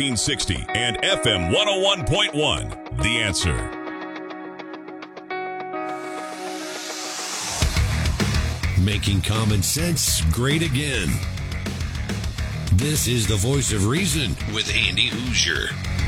1560 and FM 101.1. The Answer. Making common sense great again. This is the Voice of Reason with Andy Hoosier.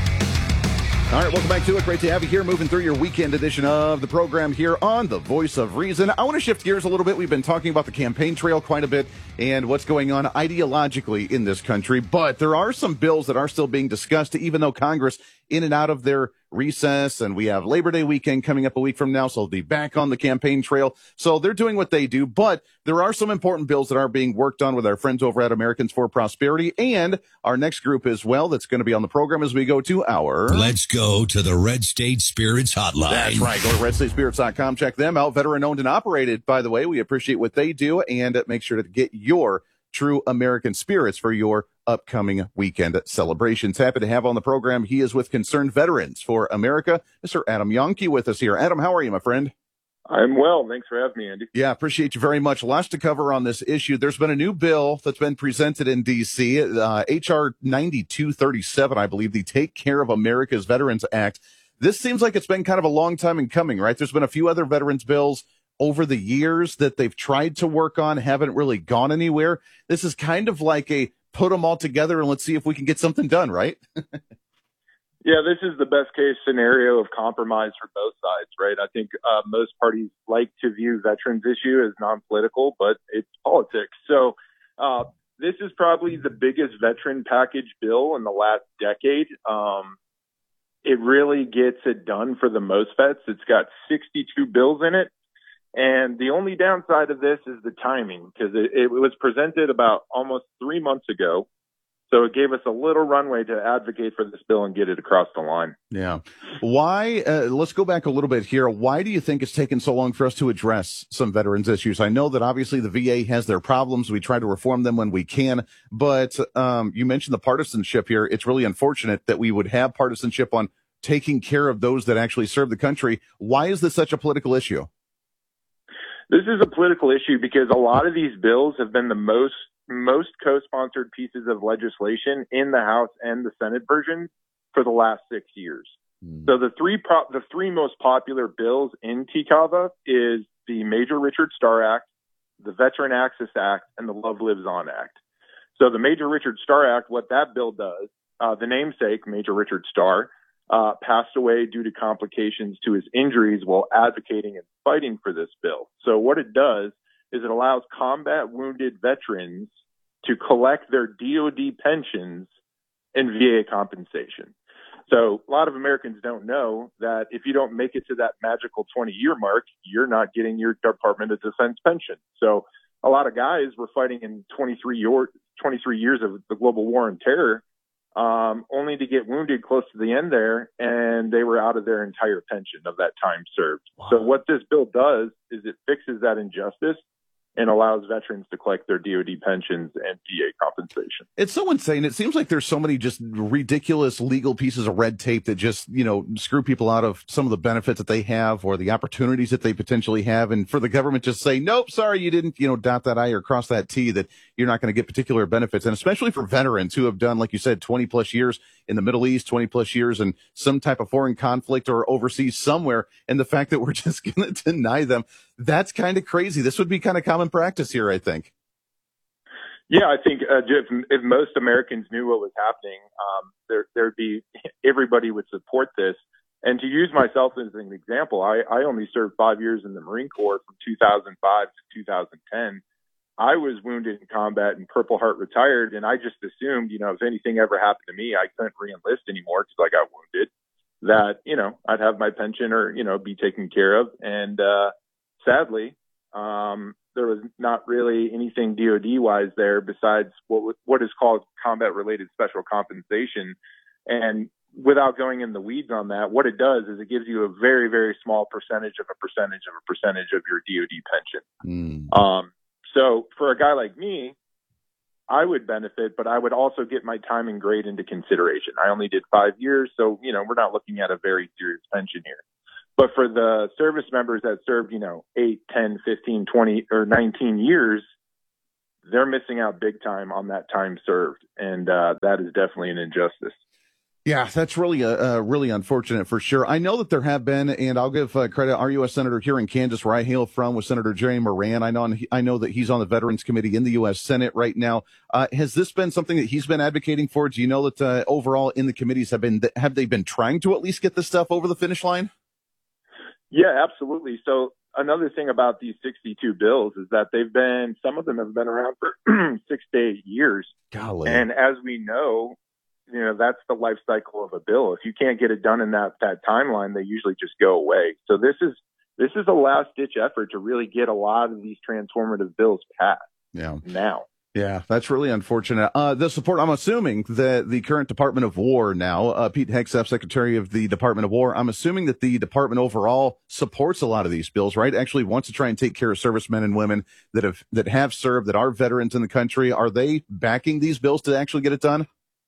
All right, welcome back to it. Great to have you here, moving through your weekend edition of the program here on the Voice of Reason. I want to shift gears a little bit. We've been talking about the campaign trail quite a bit and what's going on ideologically in this country, but there are some bills that are still being discussed, even though Congress in and out of their recess, and we have Labor Day weekend coming up a week from now, so they'll be back on the campaign trail. So they're doing what they do, but there are some important bills that are being worked on with our friends over at Americans for Prosperity and our next group as well that's going to be on the program as we go to our... Let's go to the Red State Spirits Hotline. That's right. Go to redstatespirits.com. Check them out. Veteran-owned and operated, by the way. We appreciate what they do, and make sure to get your true American spirits for your upcoming weekend celebrations. Happy to have on the program. He is with Concerned Veterans for America, Mr. Adam Jahnke with us here. Adam, how are you, my friend? I'm well. Thanks for having me, Andy. Yeah, appreciate you very much. Lots to cover on this issue. There's been a new bill that's been presented in D.C., H.R. 9237, I believe, the Take Care of America's Veterans Act. This seems like it's been kind of a long time in coming, right? There's been a few other veterans bills over the years that they've tried to work on, haven't really gone anywhere. This is kind of like a put them all together and let's see if we can get something done, right? Yeah, this is the best case scenario of compromise for both sides, right? I think most parties like to view veterans issue as non-political, but it's politics. So this is probably the biggest veteran package bill in the last decade. It really gets it done for the most vets. It's got 62 bills in it. And the only downside of this is the timing, because it was presented about almost 3 months ago. So it gave us a little runway to advocate for this bill and get it across the line. Yeah. Why? Let's go back a little bit here. Why do you think it's taken so long for us to address some veterans issues? I know that obviously the VA has their problems. We try to reform them when we can. But you mentioned the partisanship here. It's really unfortunate that we would have partisanship on taking care of those that actually serve the country. Why is this such a political issue? This is a political issue because a lot of these bills have been the most co-sponsored pieces of legislation in the House and the Senate version for the last 6 years. So the three most popular bills in TCAVA is the Major Richard Starr Act, the Veteran Access Act, and the Love Lives On Act. So the Major Richard Starr Act, what that bill does, the namesake, Major Richard Starr, passed away due to complications to his injuries while advocating and fighting for this bill. So what it does is it allows combat wounded veterans to collect their DOD pensions and VA compensation. So a lot of Americans don't know that if you don't make it to that magical 20-year mark, you're not getting your Department of Defense pension. So a lot of guys were fighting in 23 years of the global war on terror, only to get wounded close to the end there, and they were out of their entire pension of that time served. Wow. So what this bill does is it fixes that injustice and allows veterans to collect their DOD pensions and VA compensation. It's so insane. It seems like there's so many just ridiculous legal pieces of red tape that just, screw people out of some of the benefits that they have or the opportunities that they potentially have. And for the government just say, nope, sorry, you didn't, dot that I or cross that T, that you're not going to get particular benefits. And especially for veterans who have done, like you said, 20 plus years in the Middle East, 20 plus years in some type of foreign conflict or overseas somewhere. And the fact that we're just going to deny them, that's kind of crazy. This would be kind of common practice here, I think. Yeah, I think if most Americans knew what was happening, there'd be everybody would support this. And to use myself as an example, I only served 5 years in the Marine Corps from 2005 to 2010. I was wounded in combat and Purple Heart retired, and I just assumed, if anything ever happened to me, I couldn't re-enlist anymore because I got wounded, that, I'd have my pension or, be taken care of. And sadly, there was not really anything DOD-wise there besides what is called combat-related special compensation. And without going in the weeds on that, what it does is it gives you a very, very small percentage of your DOD pension. So for a guy like me, I would benefit, but I would also get my time and grade into consideration. I only did 5 years, so, we're not looking at a very serious pension here. But for the service members that served, 8, 10, 15, 20, or 19 years, they're missing out big time on that time served. And that is definitely an injustice. Yeah, that's really really unfortunate for sure. I know that there have been, and I'll give credit. Our U.S. Senator here in Kansas, where I hail from, with Senator Jerry Moran. I know that he's on the Veterans Committee in the U.S. Senate right now. Has this been something that he's been advocating for? Do you know that overall in the committees have they been trying to at least get this stuff over the finish line? Yeah, absolutely. So another thing about these 62 bills is that some of them have been around for 6 to 8 years. Golly. And as we know, that's the life cycle of a bill. If you can't get it done in that timeline, they usually just go away. So this is a last ditch effort to really get a lot of these transformative bills passed. Yeah. Now. Yeah, that's really unfortunate. The support, I'm assuming that the current Department of War now, Pete Hegseth, Secretary of the Department of War, I'm assuming that the department overall supports a lot of these bills, right? Actually wants to try and take care of servicemen and women that have served, that are veterans in the country. Are they backing these bills to actually get it done?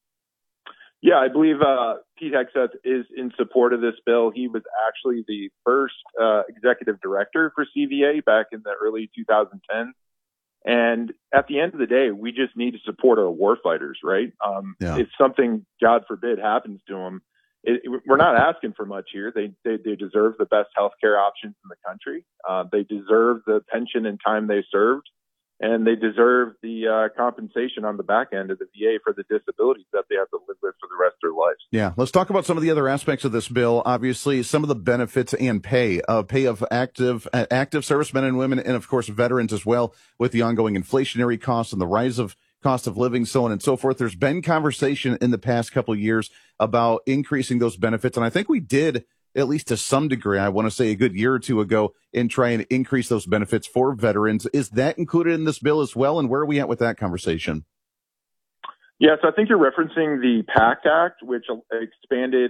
Yeah, I believe Pete Hegseth is in support of this bill. He was actually the first executive director for CVA back in the early 2010s. And at the end of the day, we just need to support our warfighters, right? If something, God forbid, happens to them, we're not asking for much here. They deserve the best healthcare options in the country. They deserve the pension and time they served. And they deserve the compensation on the back end of the VA for the disabilities that they have to live with for the rest of their lives. Yeah, let's talk about some of the other aspects of this bill. Obviously, some of the benefits and pay of active servicemen and women, and of course veterans as well, with the ongoing inflationary costs and the rise of cost of living, so on and so forth. There's been conversation in the past couple of years about increasing those benefits, and I think we did, at least to some degree, I want to say a good year or two ago, in trying to increase those benefits for veterans. Is that included in this bill as well? And where are we at with that conversation? Yes, I think you're referencing the PACT Act, which expanded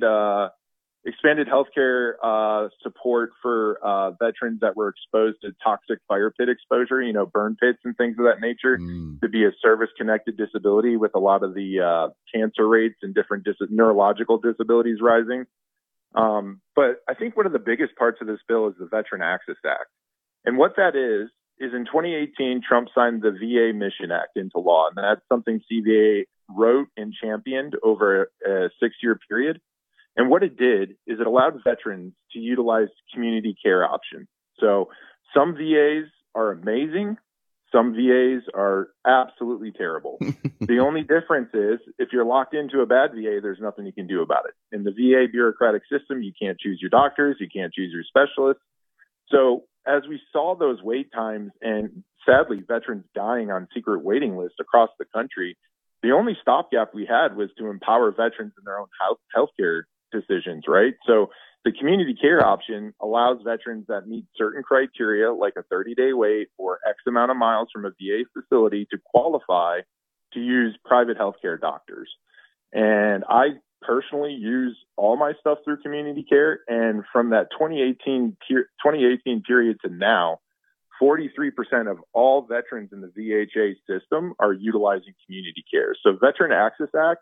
healthcare support for veterans that were exposed to toxic fire pit exposure, burn pits and things of that nature, to be a service-connected disability, with a lot of the cancer rates and different neurological disabilities rising. But I think one of the biggest parts of this bill is the Veteran Access Act. And what that is in 2018, Trump signed the VA Mission Act into law. And that's something CVA wrote and championed over a 6-year period. And what it did is it allowed veterans to utilize community care options. So some VAs are amazing. Some VAs are absolutely terrible. The only difference is if you're locked into a bad VA, there's nothing you can do about it. In the VA bureaucratic system, you can't choose your doctors, you can't choose your specialists. So as we saw those wait times and sadly veterans dying on secret waiting lists across the country, the only stopgap we had was to empower veterans in their own healthcare decisions, right? So the community care option allows veterans that meet certain criteria, like a 30-day wait or X amount of miles from a VA facility, to qualify to use private healthcare doctors. And I personally use all my stuff through community care. And from that 2018 period to now, 43% of all veterans in the VHA system are utilizing community care. So Veteran Access Act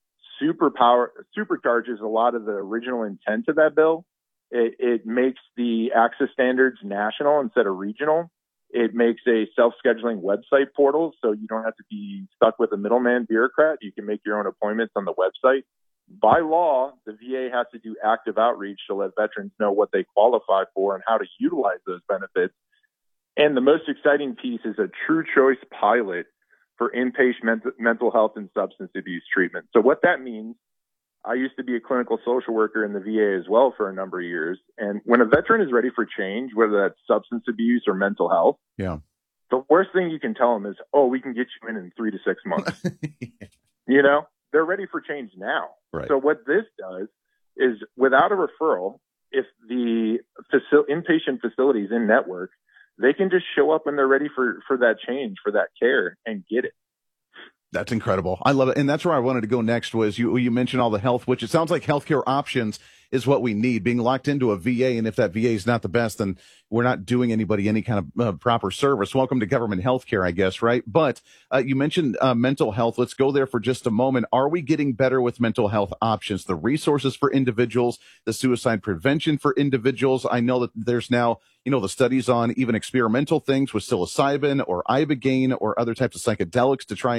supercharges a lot of the original intent of that bill. It makes the access standards national instead of regional. It makes a self-scheduling website portal, so you don't have to be stuck with a middleman bureaucrat. You can make your own appointments on the website. By law, the VA has to do active outreach to let veterans know what they qualify for and how to utilize those benefits. And the most exciting piece is a True Choice pilot for inpatient mental health and substance abuse treatment. So what that means, I used to be a clinical social worker in the VA as well for a number of years. And when a veteran is ready for change, whether that's substance abuse or mental health, the worst thing you can tell them is, oh, we can get you in 3 to 6 months. They're ready for change now. Right. So what this does is, without a referral, if the inpatient facilities in network, they can just show up when they're ready for that change, for that care, and get it. That's incredible. I love it. And that's where I wanted to go next was you mentioned all the health, which it sounds like healthcare options is what we need, being locked into a VA. And if that VA is not the best, then we're not doing anybody any kind of proper service. Welcome to government healthcare, I guess, right? But you mentioned mental health. Let's go there for just a moment. Are we getting better with mental health options, the resources for individuals, the suicide prevention for individuals? I know that there's now, the studies on even experimental things with psilocybin or ibogaine or other types of psychedelics to try and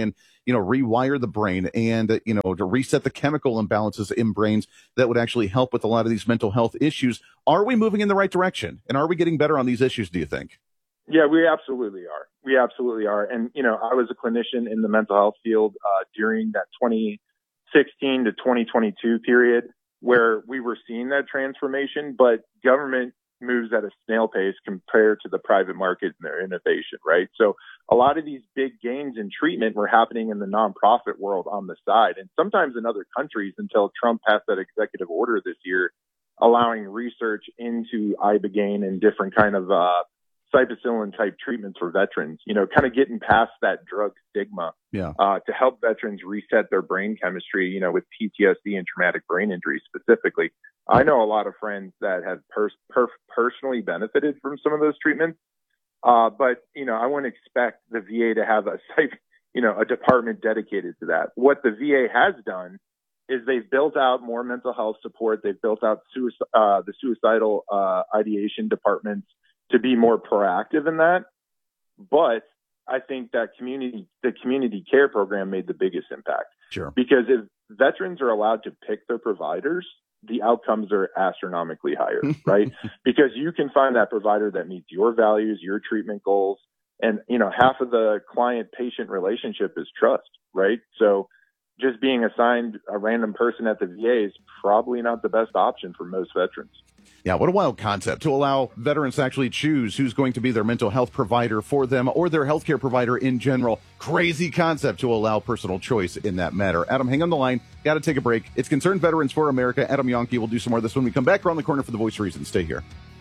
rewire the brain and, to reset the chemical imbalances in brains that would actually help with a lot of these mental health issues. Are we moving in the right direction? And are we getting better on these issues, do you think? Yeah, we absolutely are. We absolutely are. And, I was a clinician in the mental health field during that 2016 to 2022 period where we were seeing that transformation, but government moves at a snail pace compared to the private market and their innovation, right? So a lot of these big gains in treatment were happening in the nonprofit world on the side, and sometimes in other countries until Trump passed that executive order this year, allowing research into Ibogaine and different kind of cytosine type treatments for veterans, kind of getting past that drug stigma to help veterans reset their brain chemistry, with PTSD and traumatic brain injury specifically. I know a lot of friends that have personally benefited from some of those treatments. But, I wouldn't expect the VA to have a department dedicated to that. What the VA has done is they've built out more mental health support. They've built out the suicidal ideation departments to be more proactive in that. But I think that the community care program made the biggest impact. Sure. Because if veterans are allowed to pick their providers, the outcomes are astronomically higher, right? Because you can find that provider that meets your values, your treatment goals. And, half of the client-patient relationship is trust, right? So just being assigned a random person at the VA is probably not the best option for most veterans. Yeah, what a wild concept to allow veterans to actually choose who's going to be their mental health provider for them or their healthcare provider in general. Crazy concept to allow personal choice in that matter. Adam, hang on the line. Got to take a break. It's Concerned Veterans for America. Adam Yonke will do some more of this when we come back around the corner for the Voice of Reason. Stay here.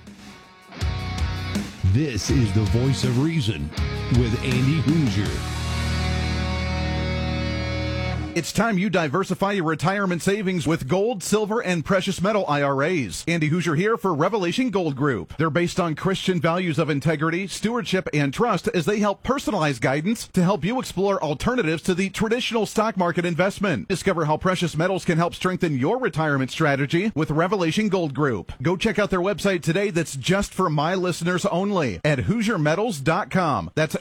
This is the Voice of Reason with Andy Hoosier. It's time you diversify your retirement savings with gold, silver, and precious metal IRAs. Andy Hoosier here for Revelation Gold Group. They're based on Christian values of integrity, stewardship, and trust as they help personalize guidance to help you explore alternatives to the traditional stock market investment. Discover how precious metals can help strengthen your retirement strategy with Revelation Gold Group. Go check out their website today that's just for my listeners only at HoosierMetals.com. That's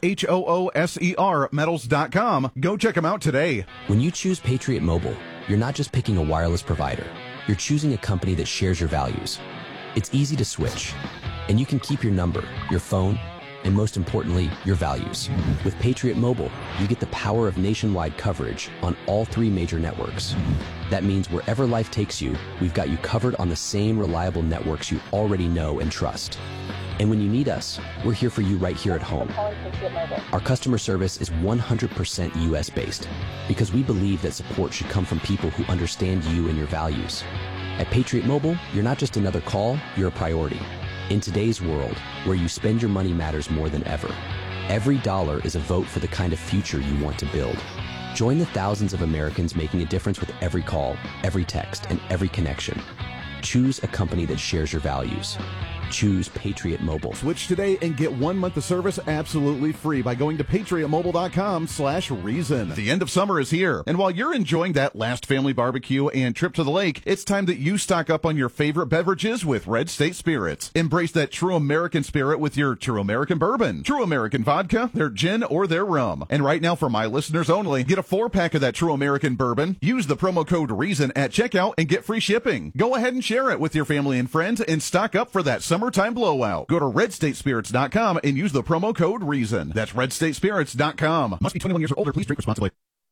HOOSER metals.com. Go check them out today. When you choose Patriot Mobile, you're not just picking a wireless provider. You're choosing a company that shares your values. It's easy to switch, and you can keep your number, your phone, and most importantly, your values. With Patriot Mobile, you get the power of nationwide coverage on all 3 major networks. That means wherever life takes you, we've got you covered on the same reliable networks you already know and trust. And when you need us, we're here for you right here at home. Our customer service is 100% U.S. based because we believe that support should come from people who understand you and your values. At Patriot Mobile, you're not just another call, you're a priority. In today's world, where you spend your money matters more than ever, every dollar is a vote for the kind of future you want to build. Join the thousands of Americans making a difference with every call, every text, and every connection. Choose a company that shares your values. Choose Patriot Mobile. Switch today and get 1 month of service absolutely free by going to patriotmobile.com/reason. The end of summer is here, and while you're enjoying that last family barbecue and trip to the lake, it's time that you stock up on your favorite beverages with Red State Spirits. Embrace that true American spirit with your True American Bourbon, True American Vodka, their gin, or their rum. And right now, for my listeners only, get a 4-pack of that True American Bourbon, use the promo code REASON at checkout, and get free shipping. Go ahead and share it with your family and friends and stock up for that summertime blowout. Go to redstatespirits.com and use the promo code REASON. That's redstatespirits.com. Must be 21 years or older. Please drink responsibly.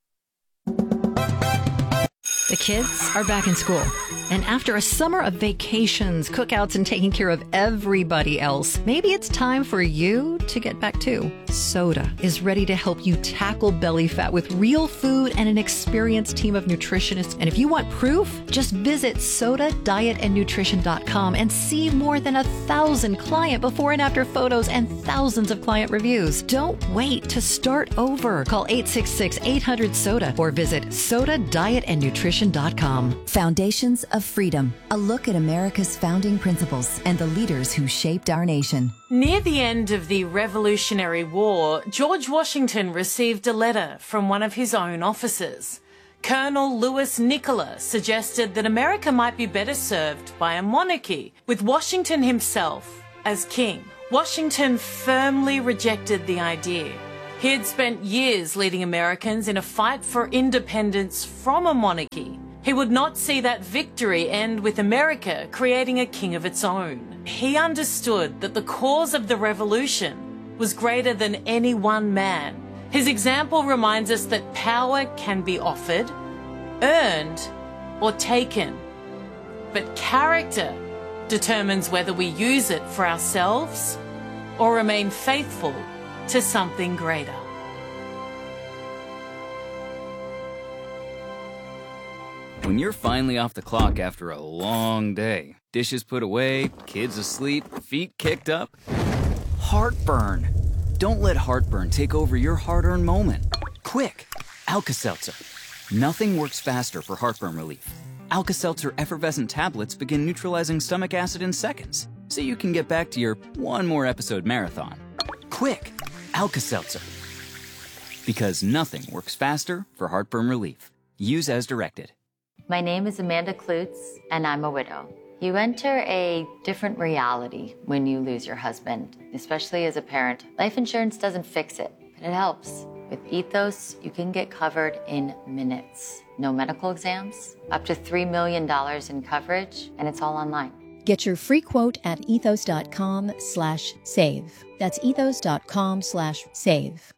The kids are back in school. And after a summer of vacations, cookouts, and taking care of everybody else, maybe it's time for you to get back too. Soda is ready to help you tackle belly fat with real food and an experienced team of nutritionists. And if you want proof, just visit SodaDietAndNutrition.com and see more than 1,000 client before and after photos and thousands of client reviews. Don't wait to start over. Call 866-800-SODA or visit SodaDietAndNutrition.com. Foundations of Freedom, a look at America's founding principles and the leaders who shaped our nation. Near the end of the Revolutionary War, George Washington received a letter from one of his own officers. Colonel Louis Nicola suggested that America might be better served by a monarchy, with Washington himself as king. Washington firmly rejected the idea. He had spent years leading Americans in a fight for independence from a monarchy. He would not see that victory end with America creating a king of its own. He understood that the cause of the revolution was greater than any one man. His example reminds us that power can be offered, earned, or taken. But character determines whether we use it for ourselves or remain faithful to something greater. When you're finally off the clock after a long day, dishes put away, kids asleep, feet kicked up, heartburn. Don't let heartburn take over your hard-earned moment. Quick, Alka-Seltzer. Nothing works faster for heartburn relief. Alka-Seltzer effervescent tablets begin neutralizing stomach acid in seconds, so you can get back to your one more episode marathon. Quick, Alka-Seltzer. Because nothing works faster for heartburn relief. Use as directed. My name is Amanda Klutz, and I'm a widow. You enter a different reality when you lose your husband, especially as a parent. Life insurance doesn't fix it, but it helps. With Ethos, you can get covered in minutes. No medical exams, up to $3 million in coverage, and it's all online. Get your free quote at ethos.com/save. That's ethos.com/save.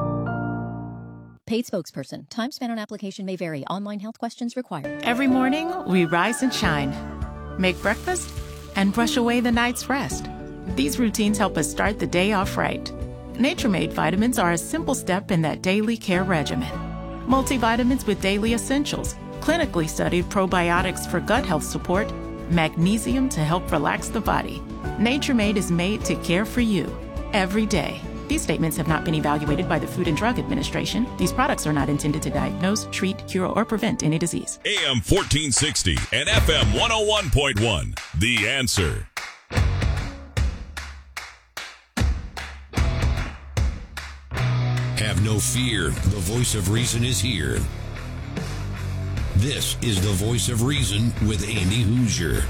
Paid spokesperson. Time spent on application may vary. Online health questions required. Every morning, we rise and shine. Make breakfast and brush away the night's rest. These routines help us start the day off right. Nature Made vitamins are a simple step in that daily care regimen. Multivitamins with daily essentials, clinically studied probiotics for gut health support, magnesium to help relax the body. Nature Made is made to care for you every day. These statements have not been evaluated by the Food and Drug Administration. These products are not intended to diagnose, treat, cure, or prevent any disease. AM 1460 and FM 101.1. The Answer. Have no fear. The voice of reason is here. This is the voice of reason with Andy Hoosier.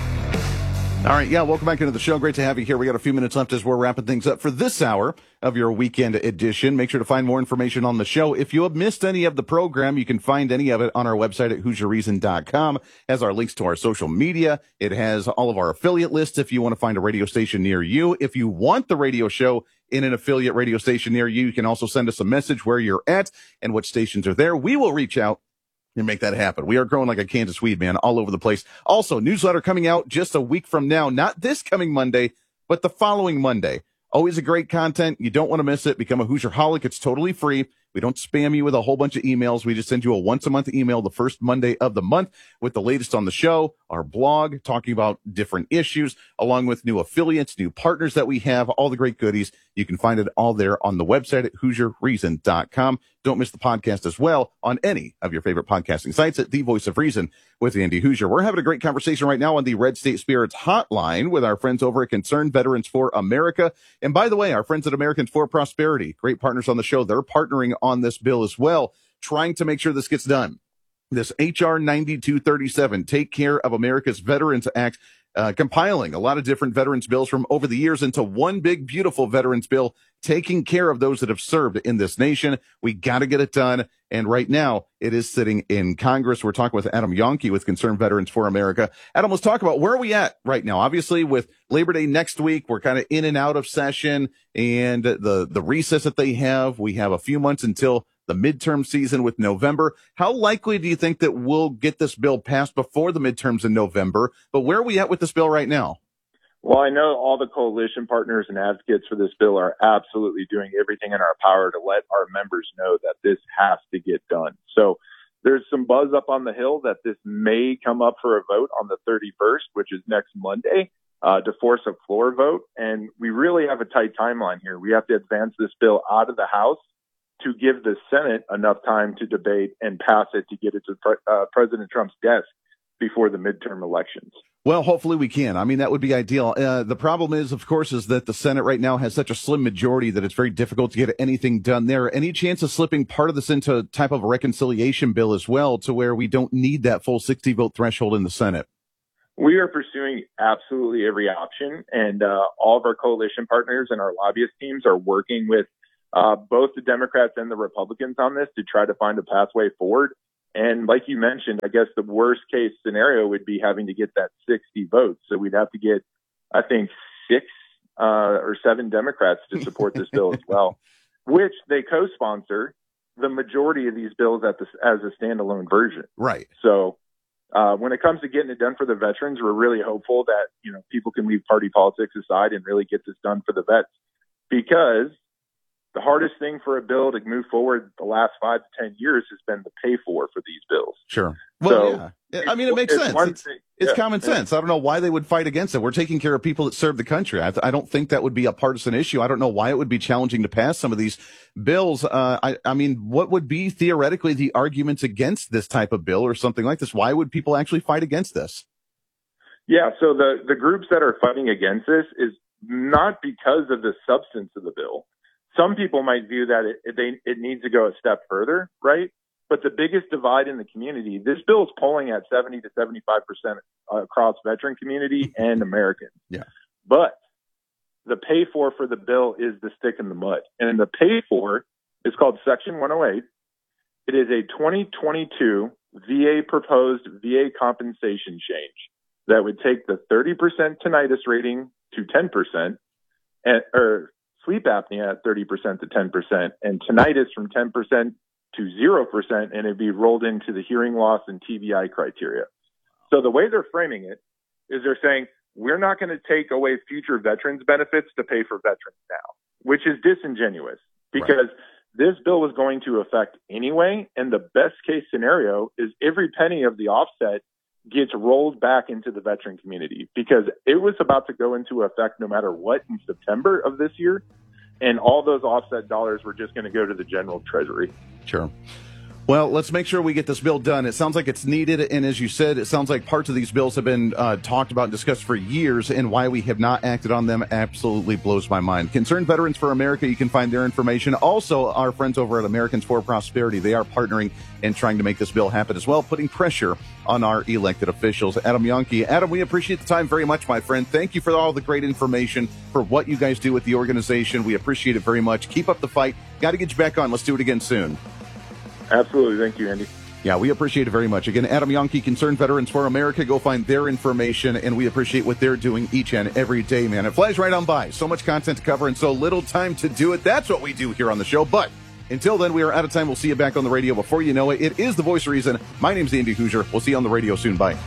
All right, welcome back into the show. Great to have you here. We got a few minutes left as we're wrapping things up for this hour of your weekend edition. Make sure to find more information on the show. If you have missed any of the program, you can find any of it on our website at HoosierReason.com. It has our links to our social media. It has all of our affiliate lists if you want to find a radio station near you. If you want the radio show in an affiliate radio station near you, you can also send us a message where you're at and what stations are there. We will reach out and make that happen. We are growing like a Kansas weed, man, all over the place. Also, newsletter coming out just a week from now, not this coming Monday, but the following Monday. Always a great content. You don't want to miss it. Become a Hoosierholic. It's totally free. We don't spam you with a whole bunch of emails. We just send you a once-a-month email the first Monday of the month with the latest on the show, our blog, talking about different issues, along with new affiliates, new partners that we have, all the great goodies. You can find it all there on the website at HoosierReason.com. Don't miss the podcast as well on any of your favorite podcasting sites at The Voice of Reason with Andy Hoosier. We're having a great conversation right now on the Red State Spirits hotline with our friends over at Concerned Veterans for America. And by the way, our friends at Americans for Prosperity, great partners on the show. They're partnering on this bill as well, trying to make sure this gets done. This H.R. 9237, Take Care of America's Veterans Act, compiling a lot of different veterans bills from over the years into one big, beautiful veterans bill, taking care of those that have served in this nation. We got to get it done. And right now it is sitting in Congress. We're talking with Adam Yonke with Concerned Veterans for America. Adam, let's talk about where are we at right now? Obviously with Labor Day next week, we're kind of in and out of session and the recess that they have. We have a few months until the midterm season with November. How likely do you think that we'll get this bill passed before the midterms in November? But where are we at with this bill right now? Well, I know all the coalition partners and advocates for this bill are absolutely doing everything in our power to let our members know that this has to get done. So there's some buzz up on the Hill that this may come up for a vote on the 31st, which is next Monday, to force a floor vote. And we really have a tight timeline here. We have to advance this bill out of the House to give the Senate enough time to debate and pass it to get it to President Trump's desk before the midterm elections. Well, hopefully we can. I mean, that would be ideal. The problem is, of course, is that the Senate right now has such a slim majority that it's very difficult to get anything done there. Any chance of slipping part of this into type of a reconciliation bill as well, to where we don't need that full 60 vote threshold in the Senate? We are pursuing absolutely every option, and all of our coalition partners and our lobbyist teams are working with both the Democrats and the Republicans on this to try to find a pathway forward. And like you mentioned, I guess the worst case scenario would be having to get that 60 votes. So we'd have to get, I think, 6 or 7 Democrats to support this bill as well, which they co-sponsor the majority of these bills as a standalone version. Right. So when it comes to getting it done for the veterans, we're really hopeful that, people can leave party politics aside and really get this done for the vets, because the hardest thing for a bill to move forward the last 5 to 10 years has been the pay for these bills. Sure. Well, so yeah. I mean, it makes sense. It's common sense. I don't know why they would fight against it. We're taking care of people that serve the country. I don't think that would be a partisan issue. I don't know why it would be challenging to pass some of these bills. I mean, what would be theoretically the arguments against this type of bill or something like this? Why would people actually fight against this? Yeah, so the groups that are fighting against this is not because of the substance of the bill. Some people might view that it needs to go a step further, right? But the biggest divide in the community, this bill is polling at 70 to 75% across veteran community and Americans. Yeah. But the pay for the bill is the stick in the mud. And the pay for is called Section 108. It is a 2022 VA proposed VA compensation change that would take the 30% tinnitus rating to 10%, or sleep apnea at 30% to 10%, and tinnitus from 10% to 0%, and it'd be rolled into the hearing loss and TBI criteria. So the way they're framing it is they're saying, we're not going to take away future veterans benefits to pay for veterans now, which is disingenuous, because this bill was going to affect anyway. And the best case scenario is every penny of the offset gets rolled back into the veteran community, because it was about to go into effect no matter what in September of this year. And all those offset dollars were just going to go to the general treasury. Sure. Well, let's make sure we get this bill done. It sounds like it's needed. And as you said, it sounds like parts of these bills have been talked about and discussed for years, and why we have not acted on them absolutely blows my mind. Concerned Veterans for America, you can find their information. Also, our friends over at Americans for Prosperity, they are partnering and trying to make this bill happen as well, putting pressure on our elected officials. Adam Jahnke. Adam, we appreciate the time very much, my friend. Thank you for all the great information, for what you guys do with the organization. We appreciate it very much. Keep up the fight. Got to get you back on. Let's do it again soon. Absolutely. Thank you, Andy. Yeah, we appreciate it very much. Again, Adam Jahnke, Concerned Veterans for America. Go find their information, and we appreciate what they're doing each and every day, man. It flies right on by. So much content to cover and so little time to do it. That's what we do here on the show. But until then, we are out of time. We'll see you back on the radio before you know it. It is The Voice of Reason. My name's Andy Hoosier. We'll see you on the radio soon. Bye.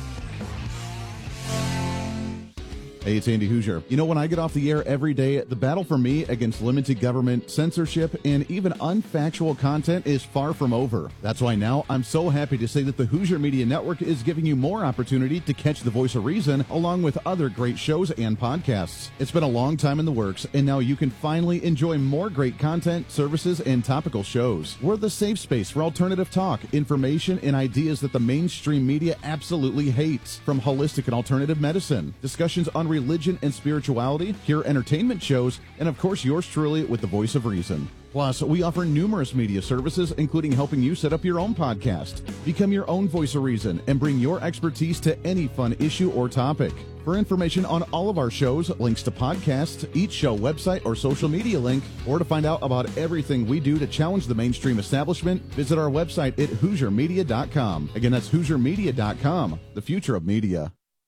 Hey, it's Andy Hoosier. You know, when I get off the air every day, the battle for me against limited government, censorship, and even unfactual content is far from over. That's why now I'm so happy to say that the Hoosier Media Network is giving you more opportunity to catch the Voice of Reason along with other great shows and podcasts. It's been a long time in the works, and now you can finally enjoy more great content, services, and topical shows. We're the safe space for alternative talk, information, and ideas that the mainstream media absolutely hates. From holistic and alternative medicine, discussions on religion and spirituality, pure entertainment shows, and of course yours truly with the Voice of Reason. Plus, we offer numerous media services, including helping you set up your own podcast. Become your own Voice of Reason and bring your expertise to any fun issue or topic. For information on all of our shows, links to podcasts, each show website or social media link, or to find out about everything we do to challenge the mainstream establishment, visit our website at HoosierMedia.com. Again, that's HoosierMedia.com, the future of media.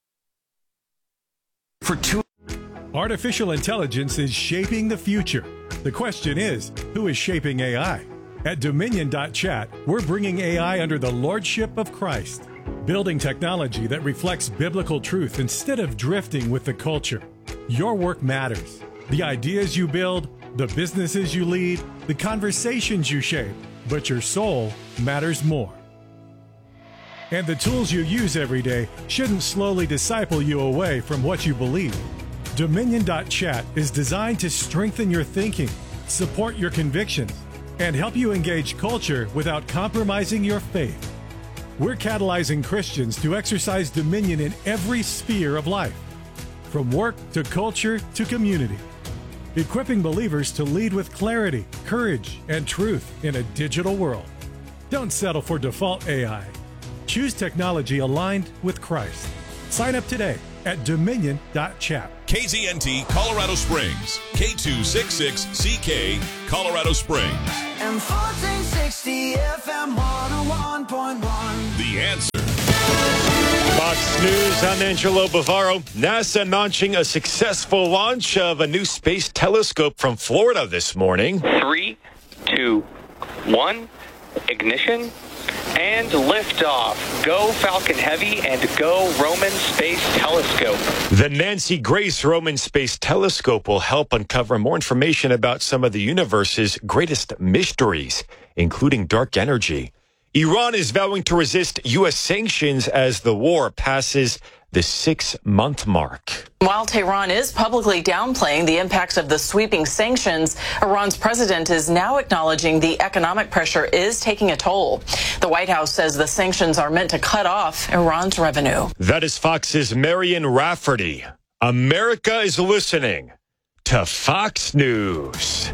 Artificial intelligence is shaping the future. The question is, who is shaping AI? At Dominion.chat, we're bringing AI under the lordship of Christ, building technology that reflects biblical truth instead of drifting with the culture. Your work matters. The ideas you build, the businesses you lead, the conversations you shape, but your soul matters more. And the tools you use every day shouldn't slowly disciple you away from what you believe. Dominion.chat is designed to strengthen your thinking, support your convictions, and help you engage culture without compromising your faith. We're catalyzing Christians to exercise dominion in every sphere of life, from work to culture to community, equipping believers to lead with clarity, courage, and truth in a digital world. Don't settle for default AI. Choose technology aligned with Christ. Sign up today at dominion.chat. KZNT Colorado Springs, K266CK Colorado Springs. And 1460 FM 101.1. The Answer. Fox News, I'm Angelo Bavaro. NASA launching a successful launch of a new space telescope from Florida this morning. 3, 2, 1, ignition, and liftoff. Go Falcon Heavy and go Roman Space Telescope. The Nancy Grace Roman Space Telescope will help uncover more information about some of the universe's greatest mysteries, including dark energy. Iran is vowing to resist U.S. sanctions as the war passes the 6-month mark. While Tehran is publicly downplaying the impacts of the sweeping sanctions, Iran's president is now acknowledging the economic pressure is taking a toll. The White House says the sanctions are meant to cut off Iran's revenue. That is Fox's Marion Rafferty. America is listening to Fox News.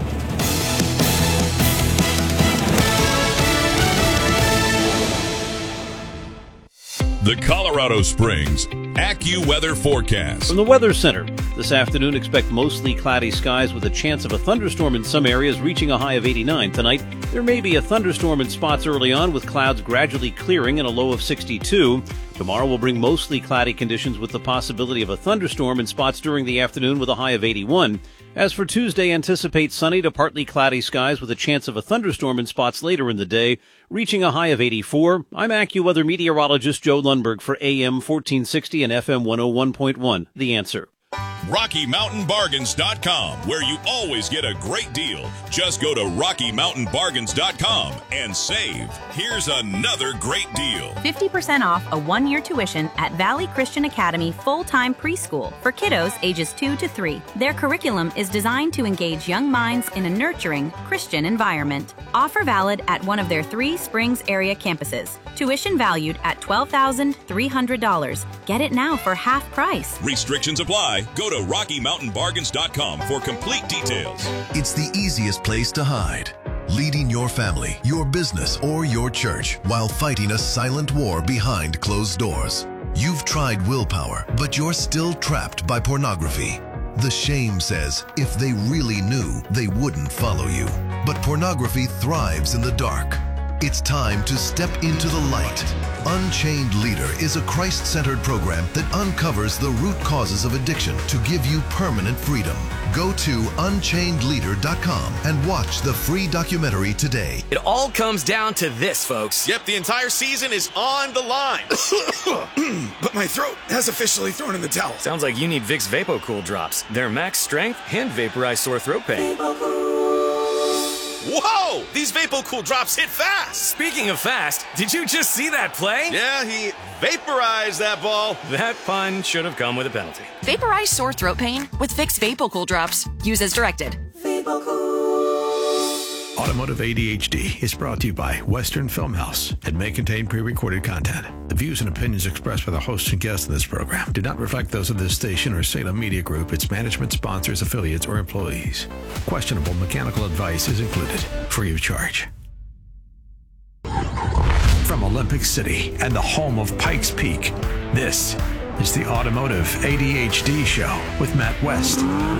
The Colorado Springs AccuWeather forecast. From the Weather Center, this afternoon expect mostly cloudy skies with a chance of a thunderstorm in some areas, reaching a high of 89. Tonight, there may be a thunderstorm in spots early on, with clouds gradually clearing and a low of 62. Tomorrow will bring mostly cloudy conditions with the possibility of a thunderstorm in spots during the afternoon with a high of 81. As for Tuesday, anticipate sunny to partly cloudy skies with a chance of a thunderstorm in spots later in the day, reaching a high of 84. I'm AccuWeather meteorologist Joe Lundberg for AM 1460 and FM 101.1. The Answer. RockyMountainBargains.com, where you always get a great deal. Just go to RockyMountainBargains.com and save. Here's another great deal. 50% off a one-year tuition at Valley Christian Academy full-time preschool for kiddos ages 2 to 3. Their curriculum is designed to engage young minds in a nurturing Christian environment. Offer valid at one of their 3 Springs area campuses. Tuition valued at $12,300. Get it now for half price. Restrictions apply. Go to RockyMountainBargains.com for complete details. It's the easiest place to hide. Leading your family, your business, or your church while fighting a silent war behind closed doors. You've tried willpower, but you're still trapped by pornography. The shame says if they really knew, they wouldn't follow you. But pornography thrives in the dark. It's time to step into the light. Unchained Leader is a Christ-centered program that uncovers the root causes of addiction to give you permanent freedom. Go to unchainedleader.com and watch the free documentary today. It all comes down to this, folks. Yep, the entire season is on the line. But my throat has officially thrown in the towel. Sounds like you need Vicks VapoCool drops. They're max strength and vaporize sore throat pain. Whoa! These VapoCool drops hit fast! Speaking of fast, did you just see that play? Yeah, he vaporized that ball. That pun should have come with a penalty. Vaporize sore throat pain with Vicks VapoCool drops. Use as directed. Automotive ADHD is brought to you by Western Film House and may contain pre-recorded content. The views and opinions expressed by the hosts and guests in this program do not reflect those of this station or Salem Media Group, its management, sponsors, affiliates, or employees. Questionable mechanical advice is included, free of charge. From Olympic City and the home of Pikes Peak, this is the Automotive ADHD Show with Matt West.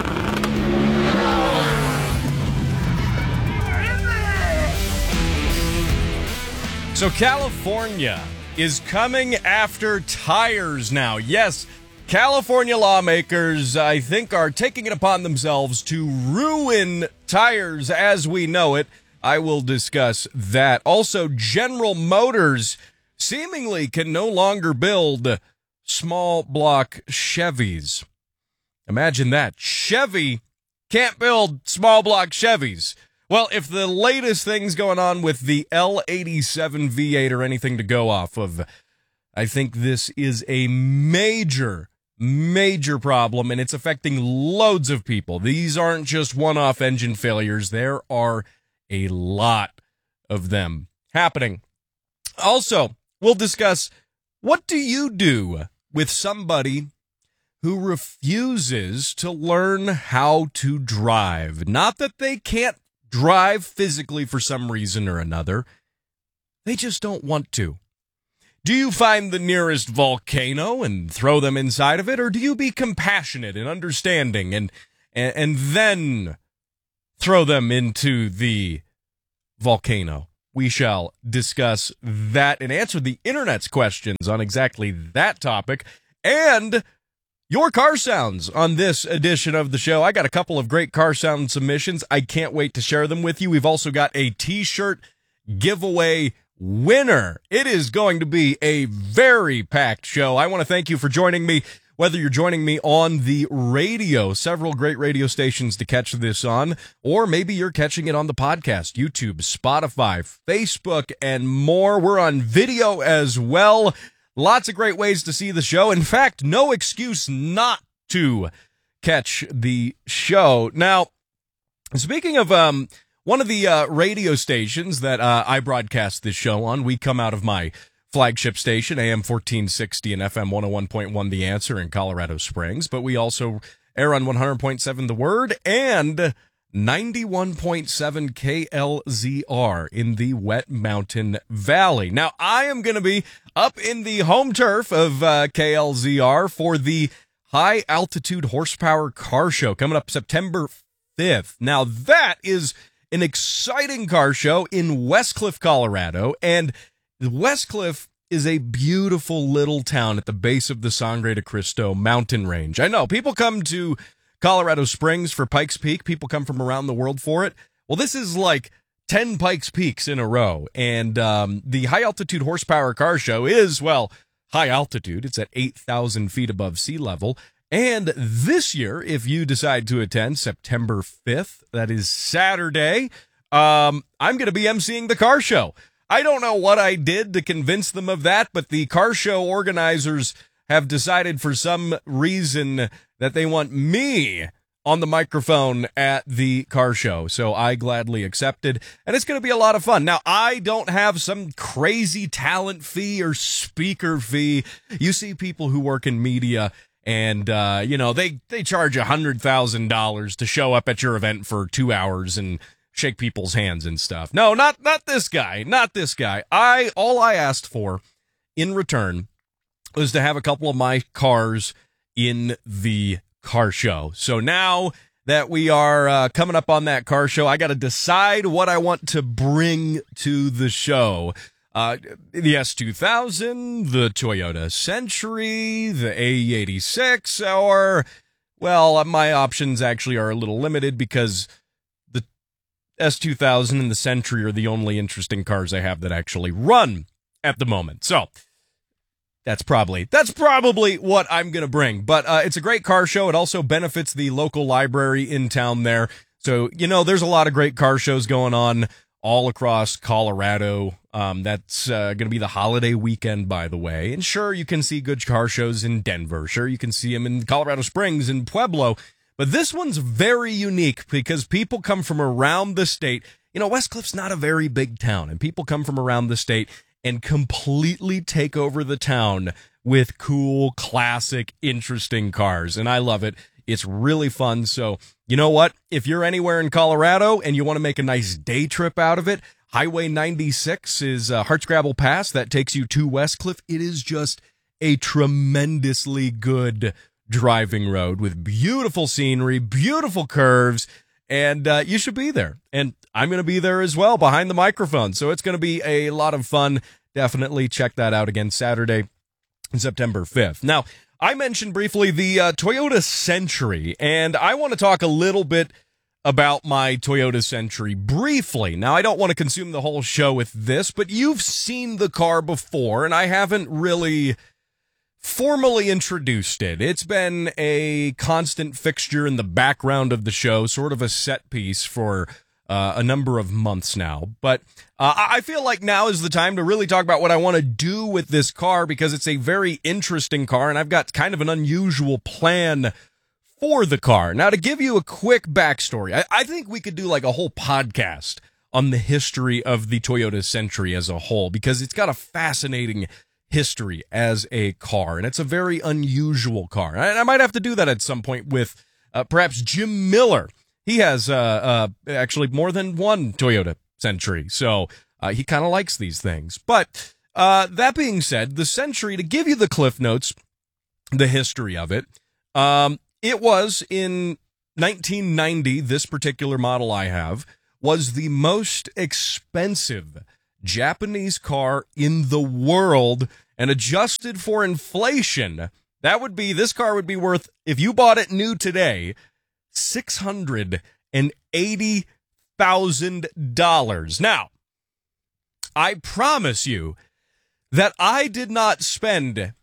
So California is coming after tires now. Yes, California lawmakers, I think, are taking it upon themselves to ruin tires as we know it. I will discuss that. Also, General Motors seemingly can no longer build small block Chevys. Imagine that. Chevy can't build small block Chevys. Well, if the latest things going on with the L87 V8 are anything to go off of, I think this is a major problem, and it's affecting loads of people. These aren't just one-off engine failures. There are a lot of them happening. Also, we'll discuss, what do you do with somebody who refuses to learn how to drive? Not that they can't drive physically for some reason or another. They just don't want to. Do you find the nearest volcano and throw them inside of it, or do you be compassionate and understanding and then throw them into the volcano? We shall discuss that and answer the internet's questions on exactly that topic and your car sounds on this edition of the show. I got a couple of great car sound submissions. I can't wait to share them with you. We've also got a t-shirt giveaway winner. It is going to be a very packed show. I want to thank you for joining me, whether you're joining me on the radio, several great radio stations to catch this on, or maybe you're catching it on the podcast, YouTube, Spotify, Facebook, and more. We're on video as well. Lots of great ways to see the show. In fact, no excuse not to catch the show. Now, speaking of one of the radio stations that I broadcast this show on, we come out of my flagship station, AM 1460 and FM 101.1 The Answer in Colorado Springs, but we also air on 100.7 The Word and 91.7 KLZR in the Wet Mountain Valley. Now, I am going to be up in the home turf of KLZR for the High Altitude Horsepower Car Show coming up September 5th. Now, that is an exciting car show in Westcliff, Colorado, and Westcliff is a beautiful little town at the base of the Sangre de Cristo mountain range. I know people come to Colorado Springs for Pikes Peak. People come from around the world for it. Well, this is like 10 Pikes Peaks in a row. And the High Altitude Horsepower Car Show is, well, high altitude. It's at 8,000 feet above sea level. And this year, if you decide to attend September 5th, that is Saturday, I'm going to be emceeing the car show. I don't know what I did to convince them of that, but the car show organizers have decided for some reason that they want me on the microphone at the car show. So I gladly accepted, and it's going to be a lot of fun. Now, I don't have some crazy talent fee or speaker fee. You see people who work in media and, they charge $100,000 to show up at your event for 2 hours and shake people's hands and stuff. No, not this guy. Not this guy. All I asked for in return was to have a couple of my cars in the car show. So now that we are coming up on that car show, I got to decide what I want to bring to the show. The S2000, the Toyota Century, the AE86, or, well, my options actually are a little limited because the S2000 and the Century are the only interesting cars I have that actually run at the moment. So that's probably what I'm going to bring. But it's a great car show. It also benefits the local library in town there. So, there's a lot of great car shows going on all across Colorado. That's going to be the holiday weekend, by the way. And sure, you can see good car shows in Denver. Sure, you can see them in Colorado Springs and Pueblo. But this one's very unique because people come from around the state. Westcliff's not a very big town, and people come from around the state and completely take over the town with cool, classic, interesting cars. And I love it. It's really fun. So, you know what? If you're anywhere in Colorado and you want to make a nice day trip out of it, Highway 96 is Hartscrabble Pass. That takes you to Westcliff. It is just a tremendously good driving road with beautiful scenery, beautiful curves, and you should be there. And I'm going to be there as well behind the microphone. So it's going to be a lot of fun. Definitely check that out again Saturday, September 5th. Now, I mentioned briefly the Toyota Century, and I want to talk a little bit about my Toyota Century briefly. Now, I don't want to consume the whole show with this, but you've seen the car before, and I haven't really formally introduced it. It's been a constant fixture in the background of the show, sort of a set piece for a number of months now. But I feel like now is the time to really talk about what I want to do with this car because it's a very interesting car, and I've got kind of an unusual plan for the car. Now, to give you a quick backstory, I think we could do like a whole podcast on the history of the Toyota Century as a whole because it's got a fascinating history as a car, and it's a very unusual car. And I might have to do that at some point with perhaps Jim Miller. He has actually more than one Toyota Century, so he kind of likes these things. But That being said, the Century, to give you the Cliff Notes, the history of it, it was in 1990, this particular model I have, was the most expensive Japanese car in the world, and adjusted for inflation, this car would be worth, if you bought it new today, $680,000. Now, I promise you that I did not spend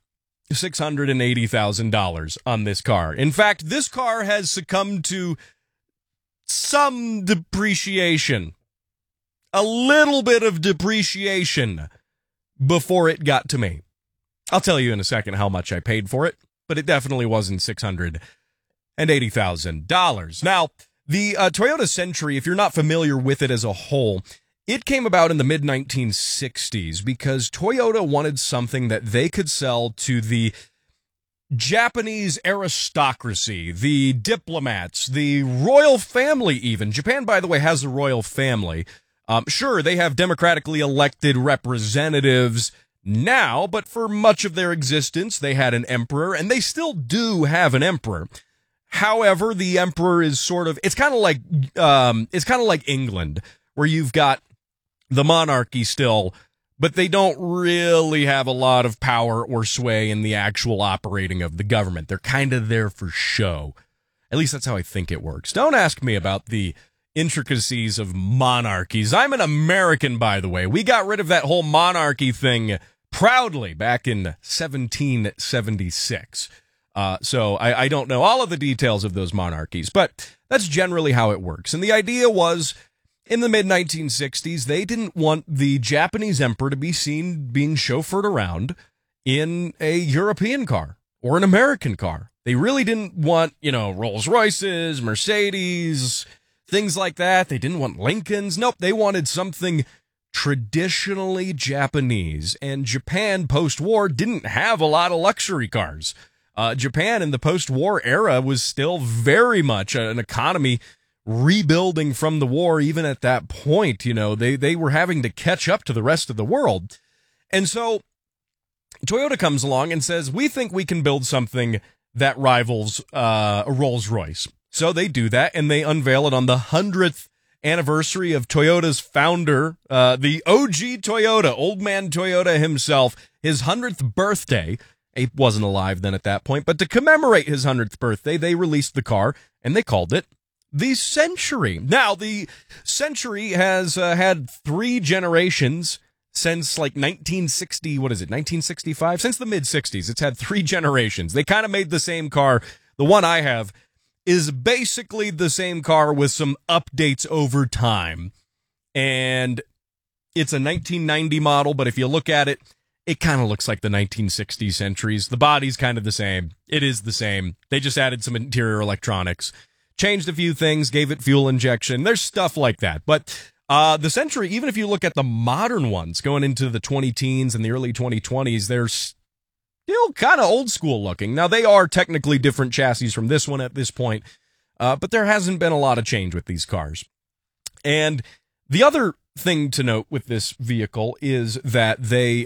$680,000 on this car. In fact, this car has succumbed to some depreciation, a little bit of depreciation before it got to me. I'll tell you in a second how much I paid for it, but it definitely wasn't $680,000. Now, the Toyota Century, if you're not familiar with it as a whole, it came about in the mid-1960s because Toyota wanted something that they could sell to the Japanese aristocracy, the diplomats, the royal family even. Japan, by the way, has a royal family. Sure, they have democratically elected representatives now, but for much of their existence, they had an emperor, and they still do have an emperor. However, the emperor is it's kind of like England, where you've got the monarchy still, but they don't really have a lot of power or sway in the actual operating of the government. They're kind of there for show. At least that's how I think it works. Don't ask me about the intricacies of monarchies. I'm an American, by the way. We got rid of that whole monarchy thing proudly back in 1776. So I don't know all of the details of those monarchies, but that's generally how it works. And the idea was, in the mid-1960s, they didn't want the Japanese emperor to be seen being chauffeured around in a European car or an American car. They really didn't want, Rolls-Royces, Mercedes, things like that. They didn't want Lincolns. Nope, they wanted something traditionally Japanese. And Japan, post-war, didn't have a lot of luxury cars. Japan in the post-war era was still very much an economy rebuilding from the war. Even at that point, they were having to catch up to the rest of the world. And so Toyota comes along and says, we think we can build something that rivals a Rolls-Royce. So they do that, and they unveil it on the 100th anniversary of Toyota's founder, the OG Toyota, Old Man Toyota himself, his 100th birthday. He wasn't alive then at that point, but to commemorate his 100th birthday, they released the car, and they called it the Century. Now, the Century has had 3 generations since 1965? Since the mid-60s, it's had 3 generations. They kind of made the same car. The one I have is basically the same car with some updates over time. And it's a 1990 model, but if you look at it, it kind of looks like the 1960s Centuries. The body's kind of the same. It is the same. They just added some interior electronics, changed a few things, gave it fuel injection. There's stuff like that. But the Century, even if you look at the modern ones going into the 20-teens and the early 2020s, they're still kind of old school looking. Now, they are technically different chassis from this one at this point, but there hasn't been a lot of change with these cars. And the other thing to note with this vehicle is that they